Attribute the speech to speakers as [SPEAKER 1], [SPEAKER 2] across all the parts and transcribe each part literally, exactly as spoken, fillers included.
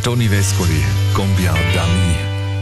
[SPEAKER 1] Toni Vescoli, Combien d'amis.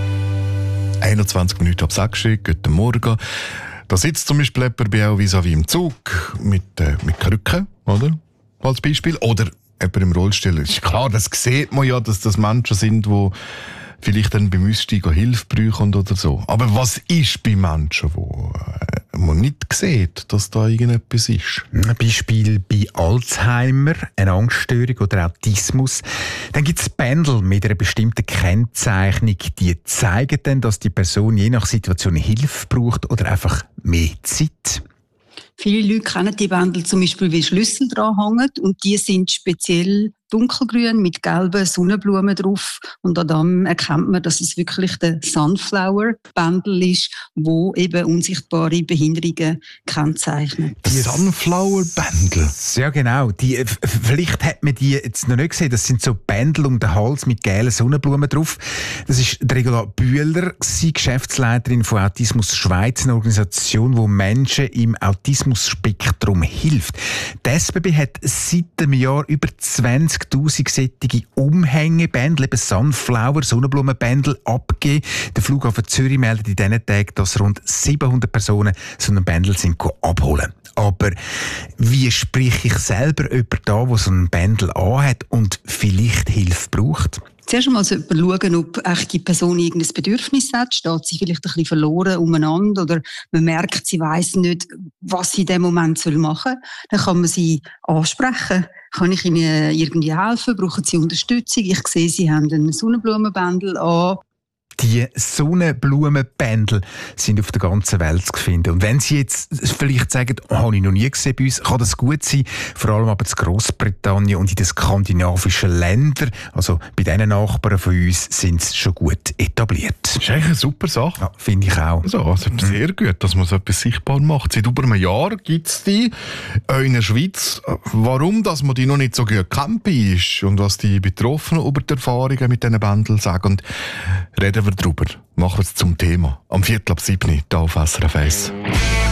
[SPEAKER 1] einundzwanzig Minuten ab sechs, guten Morgen. Da sitzt zum Beispiel jemand bei auch vis-à-vis im Zug mit, äh, mit Krücken, oder? Als Beispiel. Oder jemand im Rollstuhl. Ist klar, das sieht man ja, dass das Menschen sind, die vielleicht dann beim Aussteigen Hilfe brauchen oder so. Aber was ist bei Menschen, die äh, man nicht sieht, dass da irgendetwas ist?
[SPEAKER 2] Ein Beispiel bei Alzheimer, eine Angststörung oder Autismus. Dann gibt es Bändel mit einer bestimmten Kennzeichnung, die zeigen dann, dass die Person je nach Situation Hilfe braucht oder einfach mehr Zeit.
[SPEAKER 3] Viele Leute kennen die Bändel zum Beispiel, wie Schlüssel dran hängen, und die sind speziell dunkelgrün mit gelben Sonnenblumen drauf. Und an dem erkennt man, dass es wirklich der Sunflower-Bändel ist, wo eben unsichtbare Behinderungen kennzeichnet.
[SPEAKER 1] Die Sunflower-Bändel?
[SPEAKER 2] Ja, genau. Die, vielleicht hat man die jetzt noch nicht gesehen. Das sind so Bändel um den Hals mit gelben Sonnenblumen drauf. Das ist Regula Bühler, Geschäftsleiterin von Autismus Schweiz, eine Organisation, die Menschen im Autismus-Spektrum hilft. Die S B B hat seit einem Jahr über zwanzigtausend solche Umhängebändel, eben Sunflower, Sonnenblumenbändel, abgegeben. Der Flughafen Zürich meldet in diesen Tagen, dass rund siebenhundert Personen so ein Bändel sind abholen. Aber wie spreche ich selber jemanden an, der so ein Bändel anhat und vielleicht Hilfe braucht?
[SPEAKER 3] Zuerst einmal sollte man schauen, ob echt die Person irgendein Bedürfnis hat. Steht sie vielleicht ein bisschen verloren umeinander oder man merkt, sie weiss nicht, was sie in dem Moment machen soll. Dann kann man sie ansprechen. Kann ich Ihnen irgendwie helfen? Brauchen Sie Unterstützung? Ich sehe, Sie haben einen Sonnenblumenbändel an.
[SPEAKER 2] Die Sonnenblumenbändel sind auf der ganzen Welt zu finden. Und wenn Sie jetzt vielleicht sagen, oh, habe ich noch nie gesehen bei uns, kann das gut sein. Vor allem aber in Grossbritannien und in den skandinavischen Ländern, also bei diesen Nachbarn von uns, sind sie schon gut etabliert.
[SPEAKER 1] Das ist eigentlich eine super Sache.
[SPEAKER 2] Ja, finde ich auch.
[SPEAKER 1] Also, also sehr mhm. gut, dass man so etwas sichtbar macht. Seit über einem Jahr gibt es die in der Schweiz. Warum dass man die noch nicht so gut kennt ist und was die Betroffenen über die Erfahrungen mit diesen Bändeln sagen, reden wir darüber. Machen wir es zum Thema. Am Viertel ab sieben, hier auf S R F eins.